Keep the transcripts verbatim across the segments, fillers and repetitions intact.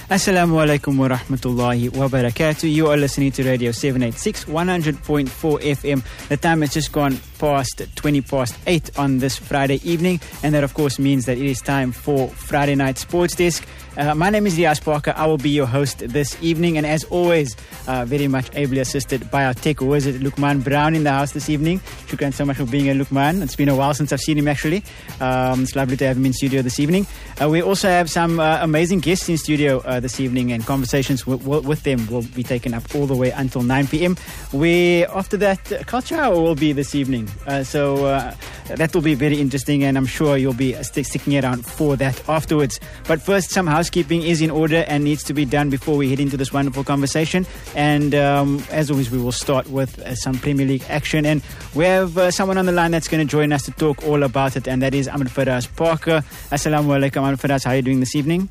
Assalamu alaikum wa rahmatullahi wa barakatuh. You are listening to Radio seven eighty-six, one hundred point four F M. The time has just gone past twenty past eight on this Friday evening, and that of course means that it is time for Friday Night Sports Desk. Uh, my name is Riaz Parker. I will be your host this evening, and as always, uh, very much ably assisted by our tech wizard, Lukman Brown, in the house this evening. Shukran so much for being here, Lukman. It's been a while since I've seen him, actually. Um, it's lovely to have him in studio this evening. Uh, we also have some uh, amazing guests in studio uh, this evening, and conversations w- w- with them will be taken up all the way until nine p.m. We, after that, uh, culture hour will be this evening. Uh, so uh, that will be very interesting, and I'm sure you'll be uh, st- sticking around for that afterwards. But first, some housekeeping is in order and needs to be done before we head into this wonderful conversation. And um, as always, we will start with uh, some Premier League action. And we have uh, someone on the line that's going to join us to talk all about it, and that is Ahmed Faraz Parker. Assalamu alaikum, Ahmed Faraz. How are you doing this evening?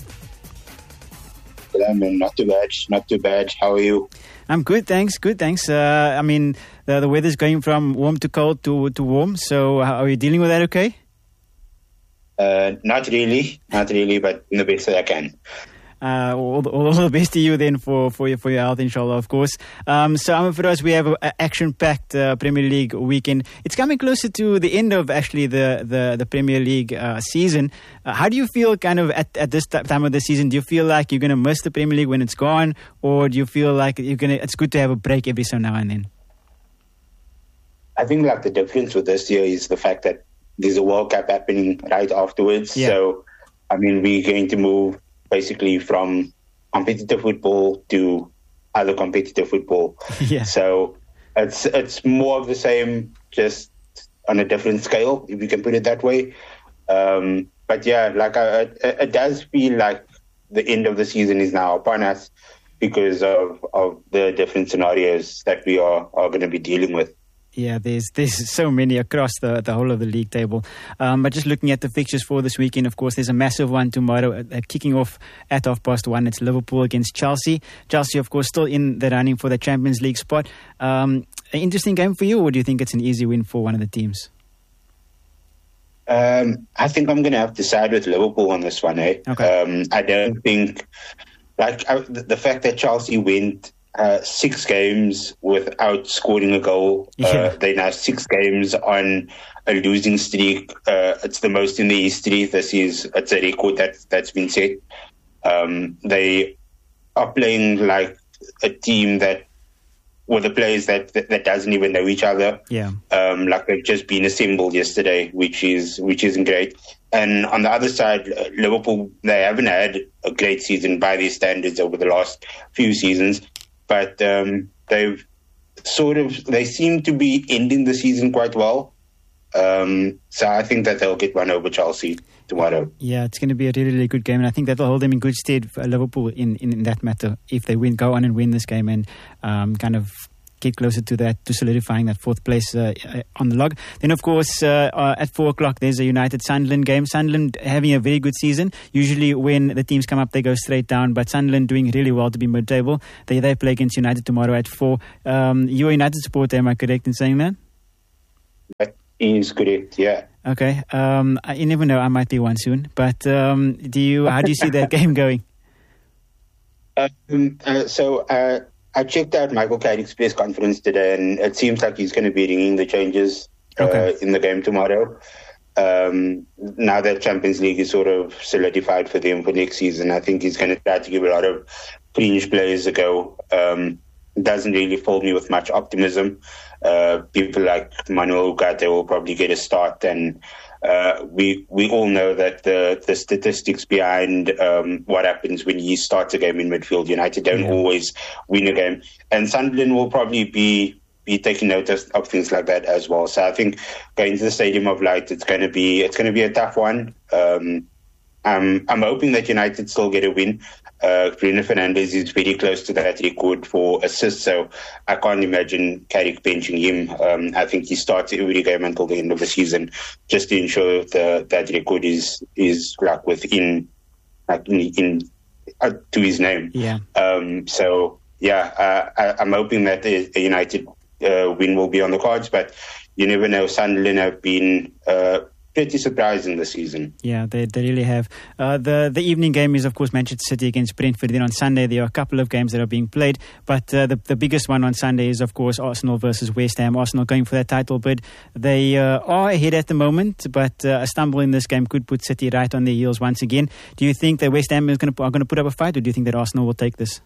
Not too bad, not too bad. How are you? I'm good, thanks. Good, thanks. Uh, I mean, the, the weather's going from warm to cold to, to warm. So how are you dealing with that okay? Uh, not really, not really, but in the best that I can. Uh, all, the, all the best to you then for, for, your, for your health, inshallah, of course. Um, so, Ahmed Faraz, we have an action-packed uh, Premier League weekend. It's coming closer to the end of, actually, the, the, the Premier League uh, season. Uh, how do you feel kind of at, at this t- time of the season? Do you feel like you're going to miss the Premier League when it's gone? Or do you feel like you're gonna? It's good to have a break every so now and then? I think like the difference with this year is the fact that there's a World Cup happening right afterwards. Yeah. So, I mean, we're going to move basically from competitive football to other competitive football. Yeah. So it's it's more of the same, just on a different scale, if you can put it that way. Um, but yeah, like I, it, it does feel like the end of the season is now upon us because of, of the different scenarios that we are, are going to be dealing with. Yeah, there's there's so many across the, the whole of the league table. Um, but just looking at the fixtures for this weekend, of course, there's a massive one tomorrow, uh, kicking off at half past one. It's Liverpool against Chelsea. Chelsea, of course, still in the running for the Champions League spot. Um, an interesting game for you, or do you think it's an easy win for one of the teams? Um, I think I'm going to have to side with Liverpool on this one. Eh? Okay. Um, I don't think, like I, the fact that Chelsea went Uh, six games without scoring a goal. Yeah. Uh, they now six games on a losing streak. Uh, it's the most in the history. This is it's a record that that's been set. Um, they are playing like a team that, with the players that, that that doesn't even know each other. Yeah. Um, like they've just been assembled yesterday, which is which isn't great. And on the other side, uh, Liverpool, they haven't had a great season by their standards over the last few seasons. But um, they've sort of, they seem to be ending the season quite well. Um, so I think that they'll get one over Chelsea tomorrow. Yeah, it's going to be a really, really good game. And I think that will hold them in good stead for Liverpool in, in, in that matter. If they win, go on and win this game and um, kind of get closer to that, to solidifying that fourth place uh, on the log. Then, of course, uh, uh, at four o'clock, there's a United Sunderland game. Sunderland having a very good season. Usually when the teams come up, they go straight down. But Sunderland doing really well to be mid-table. They, they play against United tomorrow at four. Um, you're a United supporter, am I correct in saying that? That is correct, yeah. Okay. Um, I, you never know, I might be one soon. But um, do you? how do you see that game going? Um, uh, so... Uh, I checked out Michael Carrick's press conference today, and it seems like he's going to be ringing the changes uh, okay. in the game tomorrow. Um, now that Champions League is sort of solidified for them for next season, I think he's going to try to give a lot of fringe players a go. Um, doesn't really fill me with much optimism. Uh, people like Manuel Ugarte will probably get a start, and uh, we we all know that the, the statistics behind um, what happens when he starts a game in midfield, United don't yeah. always win a game. And Sunderland will probably be be taking notice of things like that as well. So I think going to the Stadium of Light, it's going to be it's going to be a tough one. Um, I'm I'm hoping that United still get a win. Uh, Bruno Fernandes is very close to that record for assists, so I can't imagine Carrick benching him. Um, I think he starts every game until the end of the season, just to ensure the, that record is is like within, like in, in uh, to his name. Yeah. Um. So yeah, uh, I, I'm hoping that a United uh, win will be on the cards, but you never know. Sunderland have been uh, pretty surprising this season. Yeah, they they really have. Uh, the the evening game is, of course, Manchester City against Brentford. Then on Sunday, there are a couple of games that are being played. But uh, the, the biggest one on Sunday is, of course, Arsenal versus West Ham. Arsenal going for that title bid. They uh, are ahead at the moment, but uh, a stumble in this game could put City right on their heels once again. Do you think that West Ham is gonna, are going to put up a fight, or do you think that Arsenal will take this?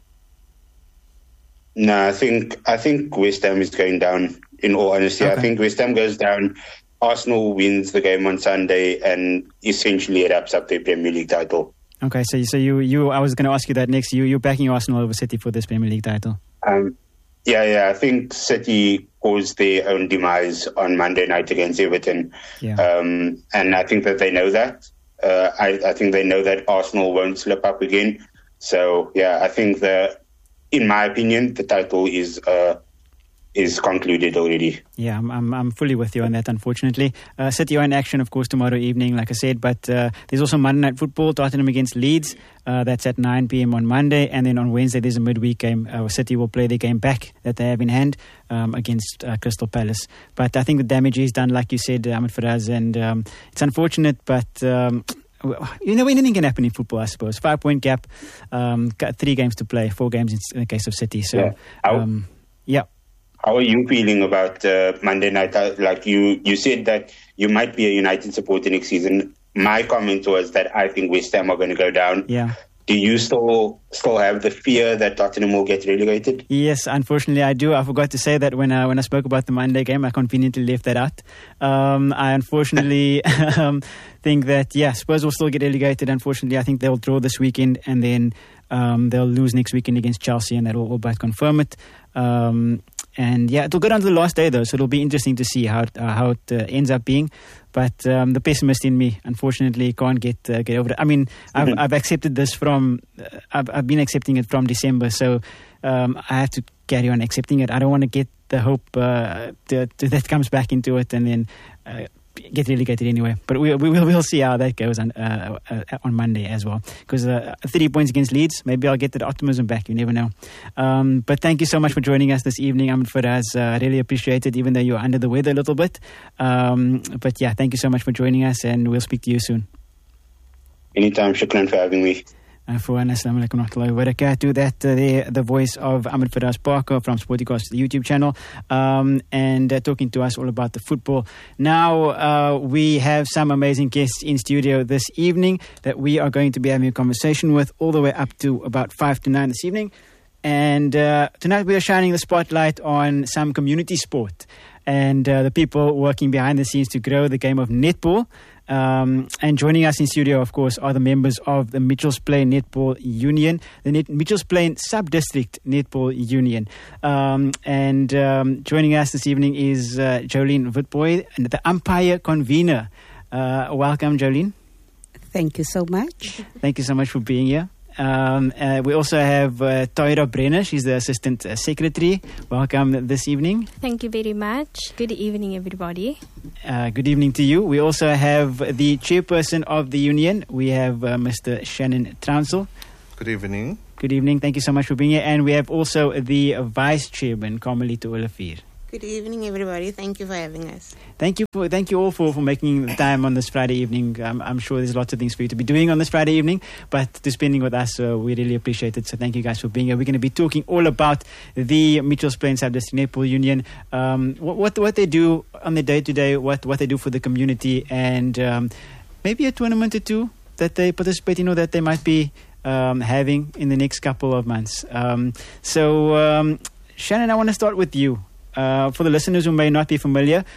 No, I think I think West Ham is going down, in all honesty. Okay. I think West Ham goes down, Arsenal wins the game on Sunday, and essentially wraps up their Premier League title. Okay, so so you, you I was going to ask you that next. You, you're backing Arsenal over City for this Premier League title? Um, yeah, yeah. I think City caused their own demise on Monday night against Everton. Yeah. Um, and I think that they know that. Uh, I, I think they know that Arsenal won't slip up again. So, yeah, I think that, in my opinion, the title is uh, is concluded already. Yeah, I'm, I'm I'm fully with you on that, unfortunately. Uh, City are in action, of course, tomorrow evening, like I said, but uh, there's also Monday Night Football, Tottenham against Leeds. Uh, that's at nine p.m. on Monday, and then on Wednesday there's a midweek game. Uh, City will play their game back that they have in hand um, against uh, Crystal Palace. But I think the damage is done, like you said, Ahmed Faraz, and um, it's unfortunate, but... Um, You know, anything can happen in football, I suppose. Five-point gap, um, got three games to play, four games in, in the case of City. So, yeah. How, um, yeah. How are you feeling about uh, Monday night? Like you, you said that you might be a United supporter next season. My comment was that I think West Ham are going to go down. Yeah. Do you still still have the fear that Tottenham will get relegated? Yes, unfortunately I do. I forgot to say that when I, when I spoke about the Monday game. I conveniently left that out. Um, I unfortunately um, think that, yeah, Spurs will still get relegated. Unfortunately, I think they'll draw this weekend, and then um, they'll lose next weekend against Chelsea, and that will all but confirm it. Um, and yeah, it'll go down to the last day though, so it'll be interesting to see how it, uh, how it uh, ends up being. But um, the pessimist in me, unfortunately, can't get uh, get over it. I mean, I've, mm-hmm. I've accepted this from, uh, I've, I've been accepting it from December, so um, I have to carry on accepting it. I don't want to get the hope uh, to, to that comes back into it and then uh, get relegated anyway. But we, we will we'll see how that goes on, uh, uh, on Monday as well. Because uh, three points against Leeds, maybe I'll get that optimism back. You never know. Um, but thank you so much for joining us this evening, Ahmed Faraz. I uh, really appreciate it, even though you're under the weather a little bit. Um, but yeah, thank you so much for joining us, and we'll speak to you soon. Anytime. Shukran for having me. Afwan, assalamu alaikum wa rahmatullahi wa barakatuh. That uh, the, the voice of Ahmed Faraz Parker from Sporticast, the YouTube channel, um, and uh, talking to us all about the football. Now, uh, we have some amazing guests in studio this evening that we are going to be having a conversation with all the way up to about five to nine this evening. And uh, tonight we are shining the spotlight on some community sport and uh, the people working behind the scenes to grow the game of netball. Um, and joining us in studio, of course, are the members of the Mitchells Plain Netball Union, the Net- Mitchells Plain Sub-District Netball Union. Um, and um, joining us this evening is uh, Jolene Witbooi, the umpire convener. Uh, welcome, Jolene. Thank you so much. Thank you so much for being here. Um, uh, we also have uh, Toira Brenner. She's the Assistant uh, Secretary. Welcome this evening. Thank you very much. Good evening, everybody. Uh, good evening to you. We also have the Chairperson of the Union. We have uh, Mister Shannon Trounsel. Good evening. Good evening. Thank you so much for being here. And we have also the Vice Chairman, Carmelito Olivier. Good evening, everybody. Thank you for having us. Thank you for thank you all for, for making the time on this Friday evening. Um, I'm sure there's lots of things for you to be doing on this Friday evening, but to spending with us, uh, we really appreciate it. So thank you guys for being here. We're going to be talking all about the Mitchells Plain Sub-District Netball Union, um, what, what what they do on the day to day, what what they do for the community, and um, maybe a tournament or two that they participate in or that they might be um, having in the next couple of months. Um, so um, Shannon, I want to start with you. Uh, for the listeners who may not be familiar,